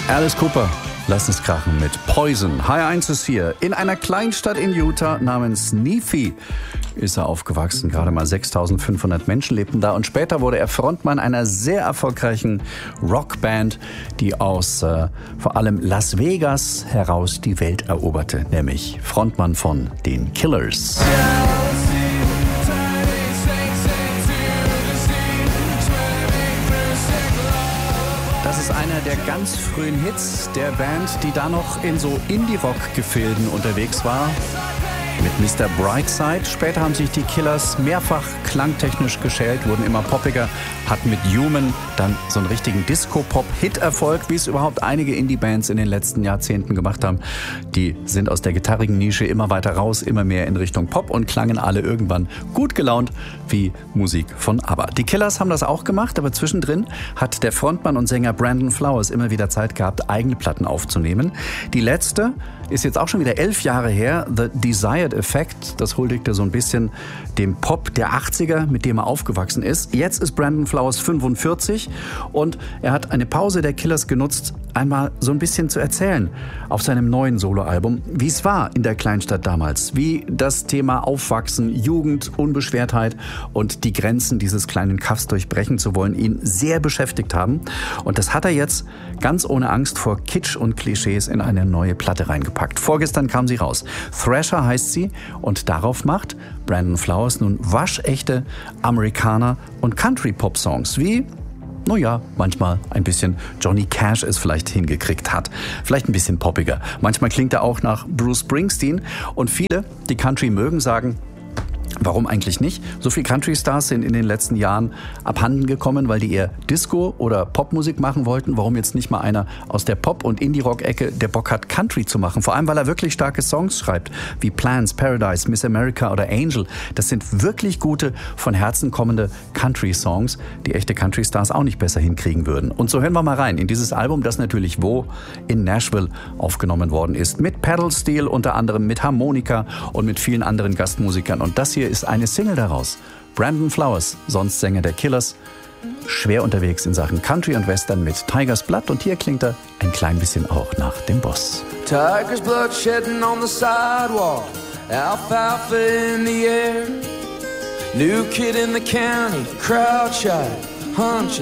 Alice Cooper, lass es krachen mit Poison. High 1 ist hier. In einer Kleinstadt in Utah namens Nephi ist er aufgewachsen. Gerade mal 6.500 Menschen lebten da. Und später wurde er Frontmann einer sehr erfolgreichen Rockband, die aus vor allem Las Vegas heraus die Welt eroberte. Nämlich Frontmann von den Killers. Das ist einer der ganz frühen Hits der Band, die da noch in so Indie-Rock-Gefilden unterwegs war. Mit Mr. Brightside. Später haben sich die Killers mehrfach klangtechnisch geschält, wurden immer poppiger, hatten mit Human dann so einen richtigen Disco-Pop-Hit-Erfolg, wie es überhaupt einige Indie-Bands in den letzten Jahrzehnten gemacht haben. Die sind aus der gitarrigen Nische immer weiter raus, immer mehr in Richtung Pop und klangen alle irgendwann gut gelaunt wie Musik von ABBA. Die Killers haben das auch gemacht, aber zwischendrin hat der Frontmann und Sänger Brandon Flowers immer wieder Zeit gehabt, eigene Platten aufzunehmen. Die letzte ist jetzt auch schon wieder 11 Jahre her, The Desired Effect. Das huldigte so ein bisschen dem Pop der 80er, mit dem er aufgewachsen ist. Jetzt ist Brandon Flowers 45 und er hat eine Pause der Killers genutzt, einmal so ein bisschen zu erzählen auf seinem neuen Soloalbum, wie es war in der Kleinstadt damals, wie das Thema Aufwachsen, Jugend, Unbeschwertheit und die Grenzen dieses kleinen Kaffs durchbrechen zu wollen, ihn sehr beschäftigt haben. Und das hat er jetzt ganz ohne Angst vor Kitsch und Klischees in eine neue Platte reingepackt. Vorgestern kam sie raus. Thrasher heißt sie und darauf macht Brandon Flowers nun waschechte Amerikaner- und Country-Pop-Songs wie, naja, manchmal ein bisschen Johnny Cash es vielleicht hingekriegt hat. Vielleicht ein bisschen poppiger. Manchmal klingt er auch nach Bruce Springsteen. Und viele, die Country mögen, sagen, warum eigentlich nicht? So viele Country-Stars sind in den letzten Jahren abhanden gekommen, weil die eher Disco- oder Popmusik machen wollten. Warum jetzt nicht mal einer aus der Pop- und Indie-Rock-Ecke, der Bock hat, Country zu machen? Vor allem, weil er wirklich starke Songs schreibt, wie Plans, Paradise, Miss America oder Angel. Das sind wirklich gute, von Herzen kommende Country-Songs, die echte Country-Stars auch nicht besser hinkriegen würden. Und so hören wir mal rein in dieses Album, das natürlich wo? In Nashville aufgenommen worden ist. Mit Pedal-Steel, unter anderem mit Harmonika und mit vielen anderen Gastmusikern. Und das hier ist eine Single daraus. Brandon Flowers, sonst Sänger der Killers, schwer unterwegs in Sachen Country und Western mit Tiger's Blood. Und hier klingt er ein klein bisschen auch nach dem Boss. Tiger's blood shedding on the sidewalk, alfalfa in the air, new kid in the county, crowd shy, hunching.